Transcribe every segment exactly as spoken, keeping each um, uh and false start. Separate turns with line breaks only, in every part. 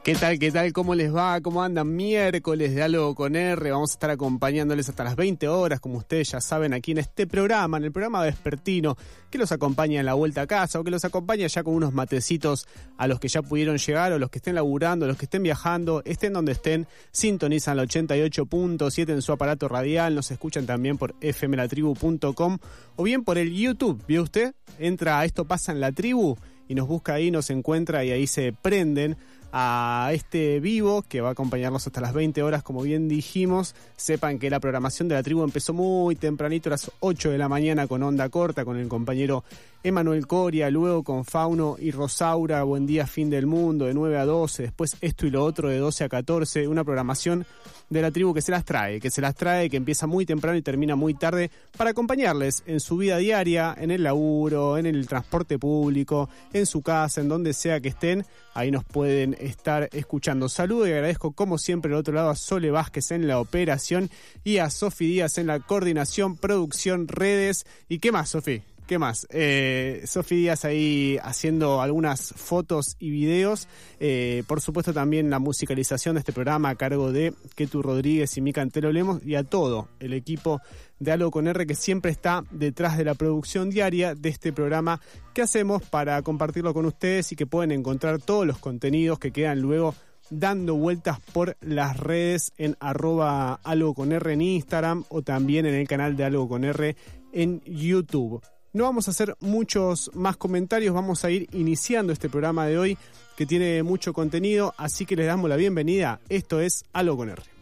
¿Qué tal, qué tal? ¿Cómo les va? ¿Cómo andan? Miércoles de Algo con R. Vamos a estar acompañándoles hasta las veinte horas, como ustedes ya saben, aquí en este programa, en el programa vespertino, que los acompaña en la vuelta a casa o que los acompaña ya con unos matecitos a los que ya pudieron llegar o los que estén laburando, los que estén viajando, estén donde estén, sintonizan la ochenta y ocho punto siete en su aparato radial, nos escuchan también por f m la tribu punto com o bien por el YouTube. ¿Vio usted? Entra a Esto Pasa en la Tribu y nos busca ahí, nos encuentra y ahí se prenden a este vivo que va a acompañarnos hasta las veinte horas, como bien dijimos. Sepan que la programación de la tribu empezó muy tempranito, a las ocho de la mañana, con Onda Corta, con el compañero Emanuel Coria, luego con Fauno y Rosaura, Buen Día, Fin del Mundo, de nueve a doce, después Esto y lo Otro, de doce a catorce, una programación de la tribu que se las trae, que se las trae, que empieza muy temprano y termina muy tarde, para acompañarles en su vida diaria, en el laburo, en el transporte público, en su casa, en donde sea que estén. Ahí nos pueden estar escuchando. Saludo y agradezco como siempre al otro lado a Sole Vázquez en la operación y a Sofi Díaz en la coordinación, producción, redes. ¿Y qué más, Sofi? ¿Qué más? Eh, Sofi Díaz ahí haciendo algunas fotos y videos. Eh, por supuesto también la musicalización de este programa a cargo de Ketu Rodríguez y Mica Antelo Lemos, y a todo el equipo de Algo con R que siempre está detrás de la producción diaria de este programa que hacemos para compartirlo con ustedes y que pueden encontrar todos los contenidos que quedan luego dando vueltas por las redes en arroba Algo con R en Instagram o también en el canal de Algo con R en YouTube. No vamos a hacer muchos más comentarios, vamos a ir iniciando este programa de hoy que tiene mucho contenido, así que les damos la bienvenida. Esto es Algo con R.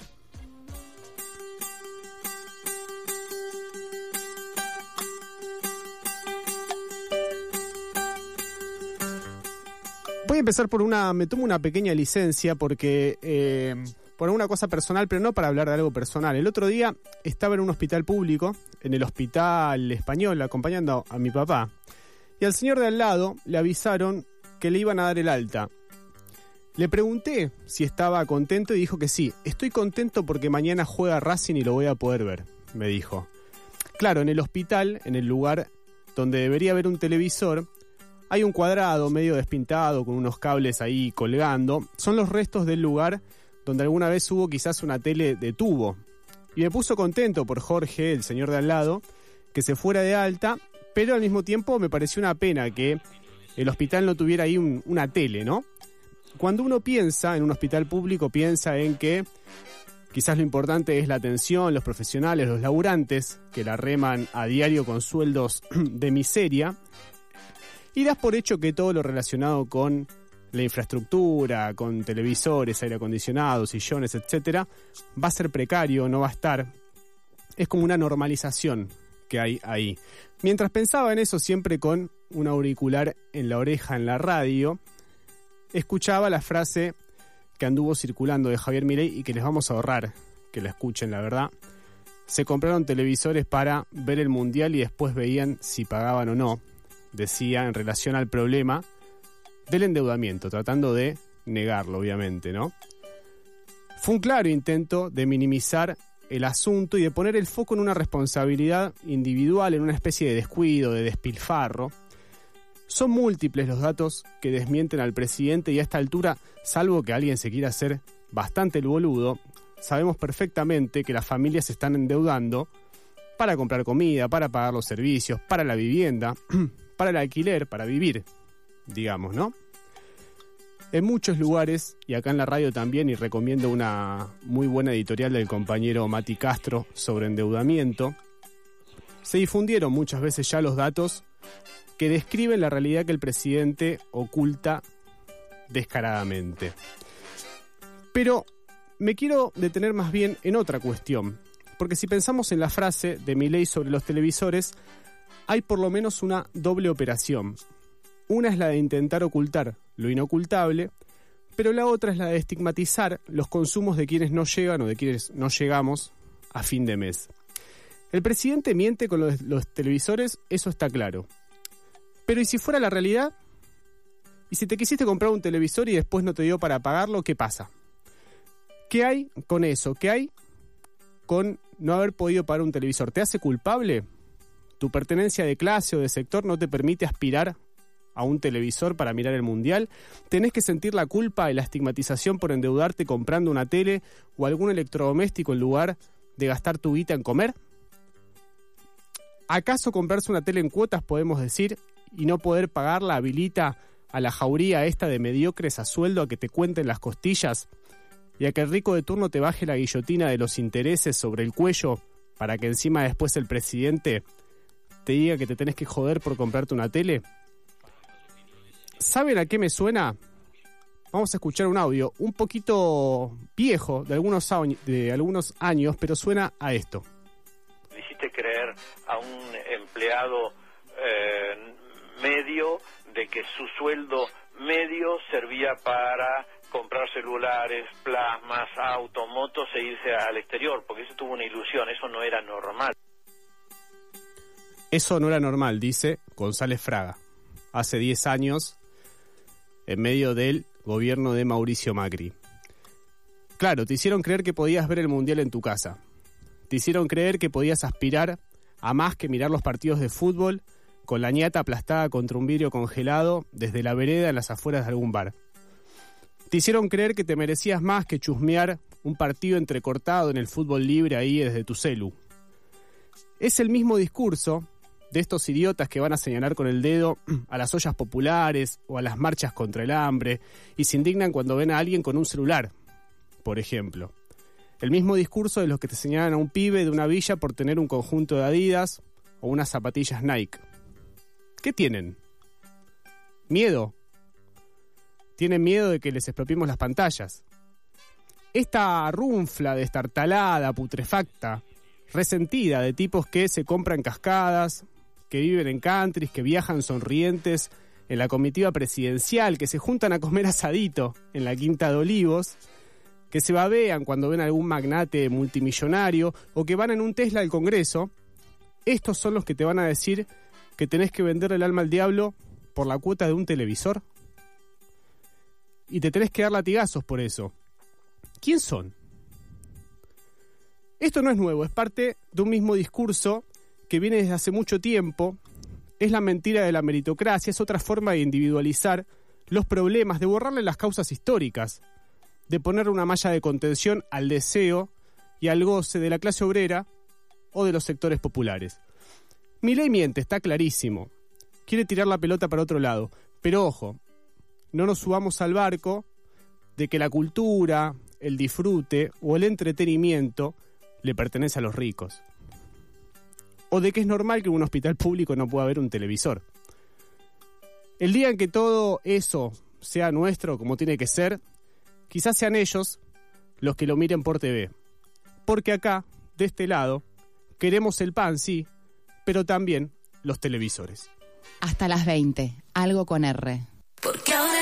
Voy a empezar por una, me tomo una pequeña licencia porque, eh, por una cosa personal, pero no para hablar de algo personal. El otro día estaba en un hospital público, en el Hospital Español, acompañando a mi papá, y al señor de al lado le avisaron que le iban a dar el alta. Le pregunté si estaba contento y dijo que sí. Estoy contento porque mañana juega Racing y lo voy a poder ver, me dijo. Claro, en el hospital, en el lugar donde debería haber un televisor, hay un cuadrado medio despintado con unos cables ahí colgando. Son los restos del lugar donde alguna vez hubo quizás una tele de tubo. Y me puso contento por Jorge, el señor de al lado, que se fuera de alta, pero al mismo tiempo me pareció una pena que el hospital no tuviera ahí un, una tele, ¿no? Cuando uno piensa en un hospital público, piensa en que quizás lo importante es la atención, los profesionales, los laburantes, que la reman a diario con sueldos de miseria, y das por hecho que todo lo relacionado con la infraestructura, con televisores, aire acondicionado, sillones, etcétera, va a ser precario, no va a estar. Es como una normalización que hay ahí. Mientras pensaba en eso, siempre con un auricular en la oreja en la radio, escuchaba la frase que anduvo circulando de Javier Milei y que les vamos a ahorrar que la escuchen, la verdad. Se compraron televisores para ver el mundial y después veían si pagaban o no, decía en relación al problema del endeudamiento, tratando de negarlo, obviamente, ¿no? Fue un claro intento de minimizar el asunto y de poner el foco en una responsabilidad individual, en una especie de descuido, de despilfarro. Son múltiples los datos que desmienten al presidente y a esta altura, salvo que alguien se quiera hacer bastante el boludo, sabemos perfectamente que las familias se están endeudando para comprar comida, para pagar los servicios, para la vivienda, para el alquiler, para vivir, digamos, ¿no? En muchos lugares, y acá en la radio también, y recomiendo una muy buena editorial del compañero Mati Castro sobre endeudamiento, se difundieron muchas veces ya los datos que describen la realidad que el presidente oculta descaradamente. Pero me quiero detener más bien en otra cuestión, porque si pensamos en la frase de Milei sobre los televisores, hay por lo menos una doble operación. Una es la de intentar ocultar lo inocultable, pero la otra es la de estigmatizar los consumos de quienes no llegan o de quienes no llegamos a fin de mes. El presidente miente con los, los televisores, eso está claro. Pero ¿y si fuera la realidad? ¿Y si te quisiste comprar un televisor y después no te dio para pagarlo, qué pasa? ¿Qué hay con eso? ¿Qué hay con no haber podido pagar un televisor? ¿Te hace culpable? ¿Tu pertenencia de clase o de sector no te permite aspirar a un televisor para mirar el mundial? ¿Tenés que sentir la culpa y la estigmatización por endeudarte comprando una tele o algún electrodoméstico en lugar de gastar tu guita en comer? ¿Acaso comprarse una tele en cuotas, podemos decir, y no poder pagarla habilita a la jauría esta de mediocres a sueldo a que te cuenten las costillas y a que el rico de turno te baje la guillotina de los intereses sobre el cuello para que encima después el presidente te diga que te tenés que joder por comprarte una tele? ¿Saben a qué me suena? Vamos a escuchar un audio un poquito viejo, de algunos, de algunos años, pero suena a esto.
Le hiciste creer a un empleado eh, medio de que su sueldo medio servía para comprar celulares, plasmas, autos, motos e irse al exterior, porque eso tuvo una ilusión, eso no era normal.
Eso no era normal, dice González Fraga, hace diez años, en medio del gobierno de Mauricio Macri. Claro, te hicieron creer que podías ver el mundial en tu casa. Te hicieron creer que podías aspirar a más que mirar los partidos de fútbol con la ñata aplastada contra un vidrio congelado desde la vereda en las afueras de algún bar. Te hicieron creer que te merecías más que chusmear un partido entrecortado en el fútbol libre ahí desde tu celu. Es el mismo discurso de estos idiotas que van a señalar con el dedo a las ollas populares o a las marchas contra el hambre y se indignan cuando ven a alguien con un celular, por ejemplo. El mismo discurso de los que te señalan a un pibe de una villa por tener un conjunto de Adidas o unas zapatillas Nike. ¿Qué tienen? ¿Miedo? Tienen miedo de que les expropiemos las pantallas. Esta runfla destartalada, putrefacta, resentida de tipos que se compran cascadas, que viven en countries, que viajan sonrientes en la comitiva presidencial, que se juntan a comer asadito en la Quinta de Olivos, que se babean cuando ven a algún magnate multimillonario o que van en un Tesla al Congreso, estos son los que te van a decir que tenés que vender el alma al diablo por la cuota de un televisor. Y te tenés que dar latigazos por eso. ¿Quién son? Esto no es nuevo, es parte de un mismo discurso que viene desde hace mucho tiempo. Es la mentira de la meritocracia, es otra forma de individualizar los problemas, de borrarle las causas históricas, de poner una malla de contención al deseo y al goce de la clase obrera o de los sectores populares. Milei miente, está clarísimo. Quiere tirar la pelota para otro lado. Pero ojo, no nos subamos al barco de que la cultura, el disfrute o el entretenimiento le pertenece a los ricos. O de que es normal que en un hospital público no pueda haber un televisor. El día en que todo eso sea nuestro como tiene que ser, quizás sean ellos los que lo miren por T V. Porque acá, de este lado, queremos el pan, sí, pero también los televisores.
Hasta las veinte, algo con R.